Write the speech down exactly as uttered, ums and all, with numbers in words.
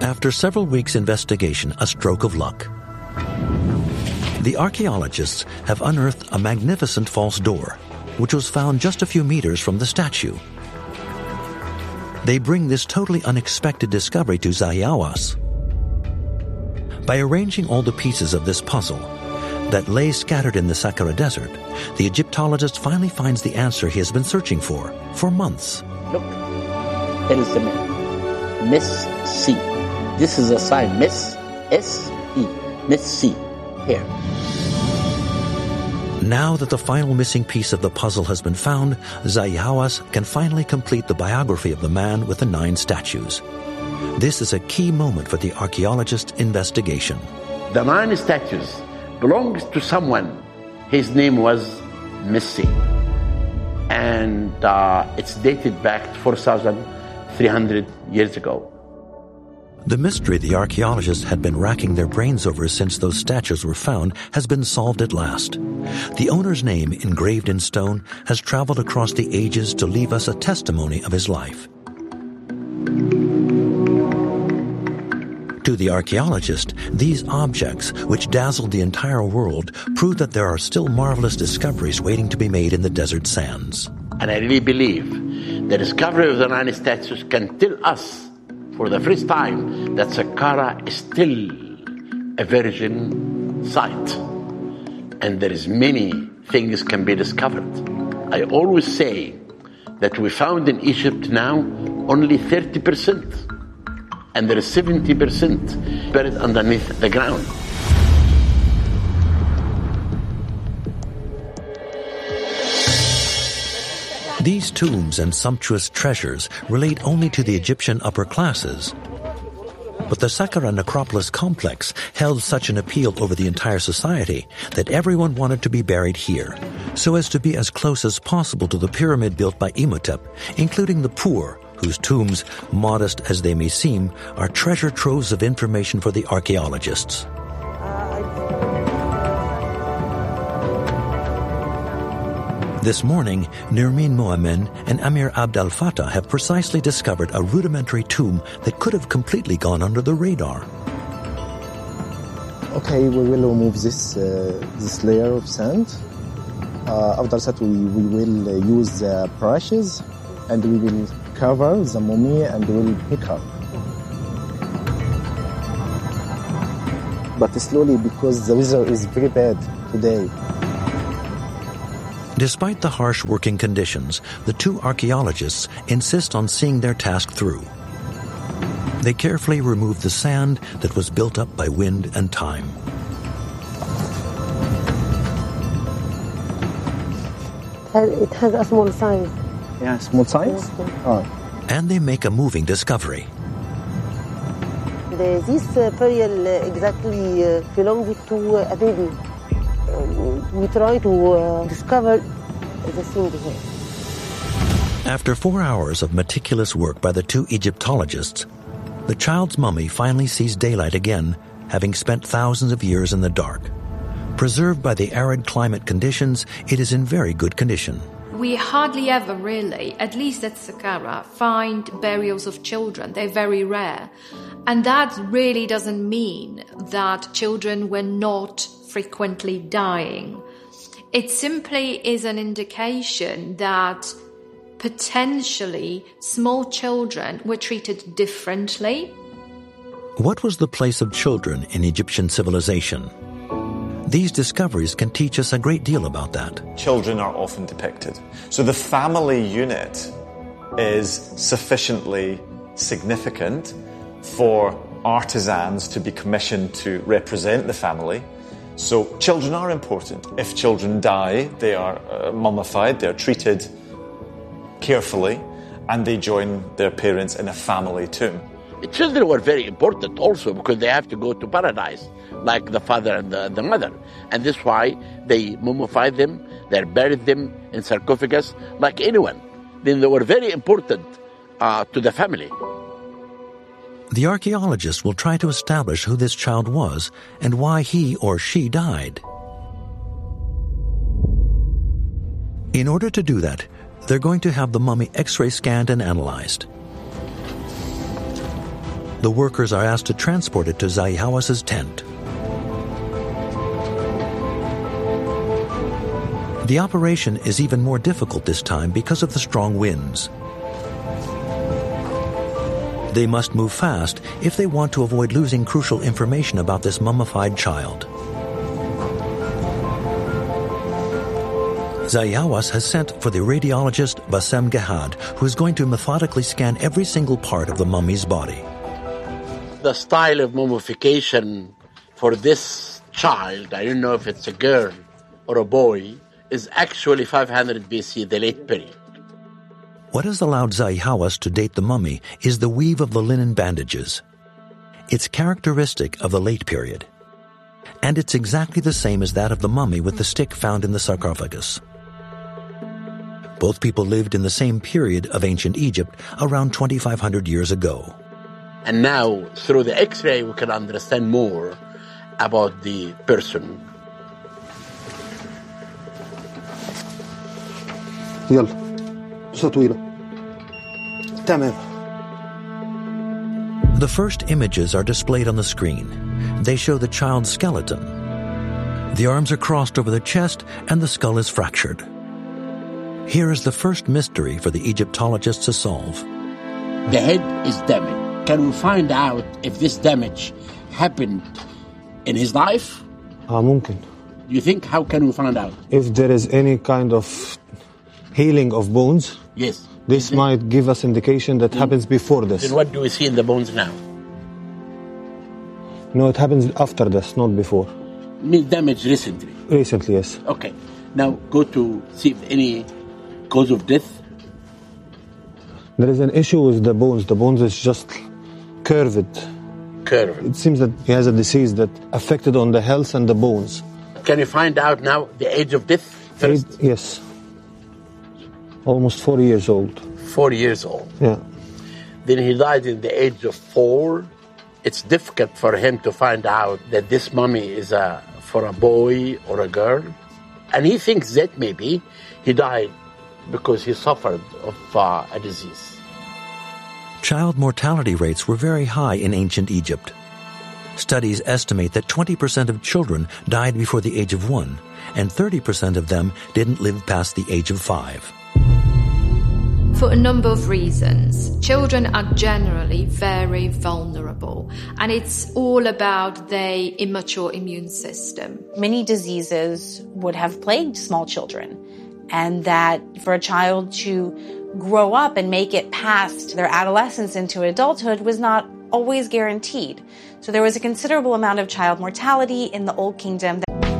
After several weeks' investigation, a stroke of luck. The archaeologists have unearthed a magnificent false door, which was found just a few meters from the statue. They bring this totally unexpected discovery to Zahi Hawass. By arranging all the pieces of this puzzle that lay scattered in the Saqqara Desert, the Egyptologist finally finds the answer he has been searching for for months. Look, there is the man. Miss C. This is a sign, Miss S E. Miss C. Here. Now that the final missing piece of the puzzle has been found, Zahi Hawass can finally complete the biography of the man with the nine statues. This is a key moment for the archaeologist's investigation. The nine statues belongs to someone. His name was Messi. And uh, it's dated back to four thousand three hundred years ago. The mystery the archaeologists had been racking their brains over since those statues were found has been solved at last. The owner's name, engraved in stone, has traveled across the ages to leave us a testimony of his life. To the archaeologist, these objects, which dazzled the entire world, prove that there are still marvelous discoveries waiting to be made in the desert sands. And I really believe the discovery of the nine statues can tell us for the first time that Saqqara is still a virgin site. And there is many things can be discovered. I always say that we found in Egypt now only thirty percent. And there is seventy percent buried underneath the ground. These tombs and sumptuous treasures relate only to the Egyptian upper classes. But the Saqqara necropolis complex held such an appeal over the entire society that everyone wanted to be buried here, so as to be as close as possible to the pyramid built by Imhotep, including the poor, whose tombs, modest as they may seem, are treasure troves of information for the archaeologists. This morning, Nermeen Moamen and Amir Abd al-Fattah have precisely discovered a rudimentary tomb that could have completely gone under the radar. Okay, we will remove this uh, this layer of sand. Uh, after that, we, we will uh, use the brushes and we will cover the mummy and we will pick up. But slowly, because the weather is very bad today. Despite the harsh working conditions, the two archaeologists insist on seeing their task through. They carefully remove the sand that was built up by wind and time. It has a small size. Yeah, small size? Yeah. Oh. And they make a moving discovery. The, this uh, burial uh, exactly uh, belonged to uh, a baby. We try to uh, discover the thing here. After four hours of meticulous work by the two Egyptologists, the child's mummy finally sees daylight again, having spent thousands of years in the dark. Preserved by the arid climate conditions, it is in very good condition. We hardly ever really, at least at Saqqara, find burials of children. They're very rare. And that really doesn't mean that children were not frequently dying. It simply is an indication that potentially small children were treated differently. What was the place of children in Egyptian civilization? These discoveries can teach us a great deal about that. Children are often depicted. So the family unit is sufficiently significant for artisans to be commissioned to represent the family. So children are important. If children die, they are uh, mummified, they are treated carefully, and they join their parents in a family tomb. Children were very important also because they have to go to paradise, like the father and the, the mother. And that's why they mummified them, they buried them in sarcophagus like anyone. Then they were very important uh, to the family. The archaeologists will try to establish who this child was and why he or she died. In order to do that, they're going to have the mummy X-ray scanned and analyzed. The workers are asked to transport it to Zahi Hawas's tent. The operation is even more difficult this time because of the strong winds. They must move fast if they want to avoid losing crucial information about this mummified child. Zahi Hawass has sent for the radiologist Bassem Gehad, who is going to methodically scan every single part of the mummy's body. The style of mummification for this child, I don't know if it's a girl or a boy, is actually five hundred B C, the late period. What has allowed Zahi Hawass to date the mummy is the weave of the linen bandages. It's characteristic of the late period. And it's exactly the same as that of the mummy with the stick found in the sarcophagus. Both people lived in the same period of ancient Egypt, around twenty-five hundred years ago. And now, through the X-ray, we can understand more about the person. يلا طويلة تمام. The first images are displayed on the screen. They show the child's skeleton. The arms are crossed over the chest and the skull is fractured. Here is the first mystery for the Egyptologists to solve. The head is damaged. Can we find out if this damage happened in his life? آه ممكن. You think, how can we find out? If there is any kind of healing of bones, yes, this might give us indication that then, happens before this. Then what do we see in the bones now? No, it happens after this, not before. Means damage recently? Recently, yes. Okay. Now go to see if any cause of death. There is an issue with the bones. The bones is just curved. Curved. It seems that he has a disease that affected on the health and the bones. Can you find out now the age of death first? Age, yes. Almost four years old. Four years old. Yeah. Then he died in the age of four. It's difficult for him to find out that this mummy is a, for a boy or a girl. And he thinks that maybe he died because he suffered of uh, a disease. Child mortality rates were very high in ancient Egypt. Studies estimate that twenty percent of children died before the age of one, and thirty percent of them didn't live past the age of five. For a number of reasons. Children are generally very vulnerable, and it's all about their immature immune system. Many diseases would have plagued small children, and that for a child to grow up and make it past their adolescence into adulthood was not always guaranteed. So there was a considerable amount of child mortality in the Old Kingdom.